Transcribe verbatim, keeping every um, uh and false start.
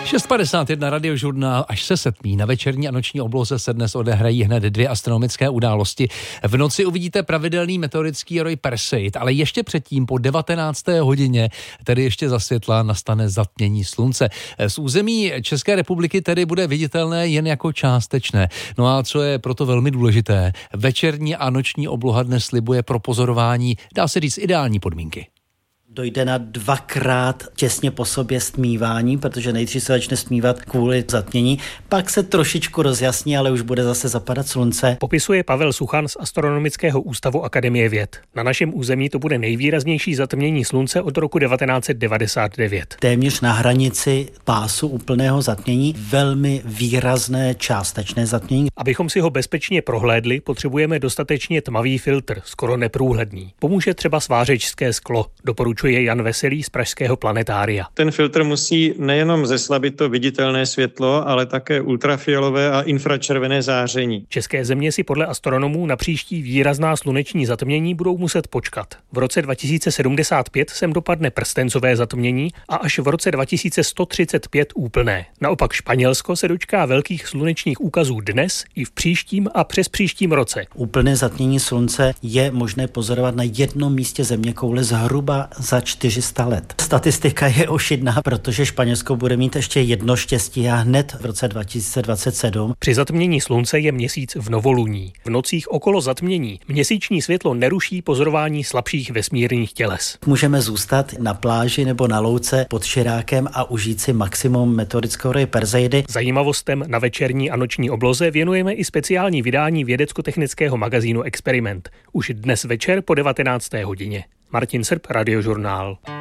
šest padesát jedna Radiožurnál, až se setmí. Na večerní a noční obloze se dnes odehrají hned dvě astronomické události. V noci uvidíte pravidelný meteorický roj Perseid, ale ještě předtím po devatenácté hodině, tedy ještě za světla, nastane zatmění slunce. Z území České republiky tedy bude viditelné jen jako částečné. No a co je proto velmi důležité, večerní a noční obloha dnes slibuje pro pozorování, dá se říct, ideální podmínky. Dojde na dvakrát těsně po sobě stmívání, protože nejdřív se začne stmívat kvůli zatmění, pak se trošičku rozjasní, ale už bude zase zapadat slunce. Popisuje Pavel Suchan z Astronomického ústavu Akademie věd. Na našem území to bude nejvýraznější zatmění slunce od roku devatenáct set devadesát devět. Téměř na hranici pásu úplného zatmění, velmi výrazné částečné zatmění. Abychom si ho bezpečně prohlédli, potřebujeme dostatečně tmavý filtr, skoro neprůhledný. Pomůže třeba svářečské sklo, doporučuje je Jan Veselý z pražského planetária. Ten filtr musí nejenom zeslabit to viditelné světlo, ale také ultrafialové a infračervené záření. České země si podle astronomů na příští výrazná sluneční zatmění budou muset počkat. V roce dva tisíce sedmdesát pět sem dopadne prstencové zatmění a až v roce dva tisíce sto třicet pět úplné. Naopak Španělsko se dočká velkých slunečních úkazů dnes i v příštím a přes příštím roce. Úplné zatmění slunce je možné pozorovat na jednom místě zeměkoule zhruba za čtyři sta let. Statistika je ošidná, protože Španělsko bude mít ještě jedno štěstí a hned v roce dva tisíce dvacet sedm. Při zatmění slunce je měsíc v novoluní. V nocích okolo zatmění měsíční světlo neruší pozorování slabších vesmírných těles. Můžeme zůstat na pláži nebo na louce pod Širákem a užít si maximum meteorického roje Perseidy. Zajímavostem na večerní a noční obloze věnujeme i speciální vydání vědecko-technického magazínu Experiment. Už dnes večer po devatenácté hodině. Martin Srb, Radiožurnál.